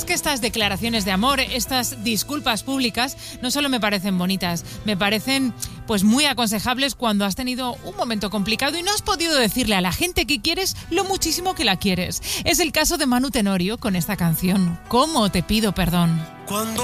que estas declaraciones de amor, estas disculpas públicas, no solo me parecen bonitas, me parecen pues muy aconsejables cuando has tenido un momento complicado y no has podido decirle a la gente que quieres lo muchísimo que la quieres. Es el caso de Manu Tenorio con esta canción, ¿Cómo te pido perdón?